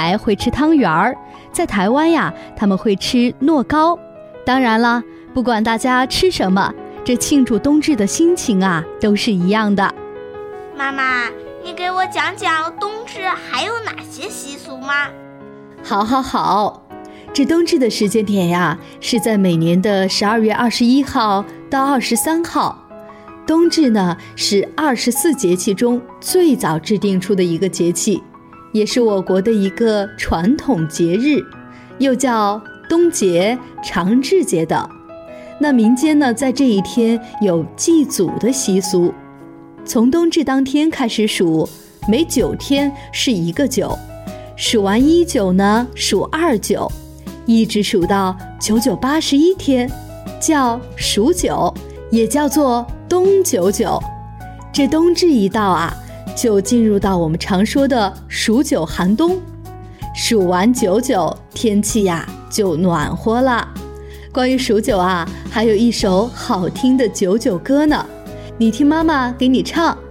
孩会吃汤圆儿，在台湾呀，他们会吃糯糕。当然了，不管大家吃什么，这庆祝冬至的心情啊，都是一样的。 妈妈，你给我讲讲冬至还有哪些习俗吗？ 好，这冬至的时间点呀，是在每年的12月21号到23号。冬至呢，是24节气中最早制定出的一个节气，也是我国的一个传统节日，又叫冬节、长至节等。那民间呢，在这一天有祭祖的习俗，从冬至当天开始数，每9天是一个9，数完19呢，数29，一直数到9981天，叫数9，也叫做冬99。这冬至一到啊，就进入到我们常说的数9寒冬，数完99，天气呀就暖和了。关于数9啊，还有一首好听的99歌呢，你听妈妈给你唱。